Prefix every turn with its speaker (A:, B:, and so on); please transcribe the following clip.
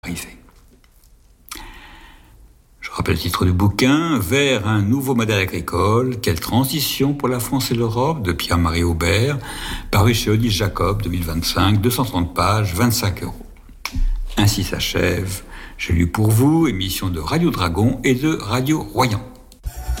A: arriver. Je rappelle le titre du bouquin, Vers un nouveau modèle agricole, quelle transition pour la France et l'Europe, de Pierre-Marie Aubert, paru chez Odile Jacob, 2025, 230 pages, 25 €. Ainsi s'achève, j'ai lu pour vous, émission de Radio Dragon et de Radio Royan.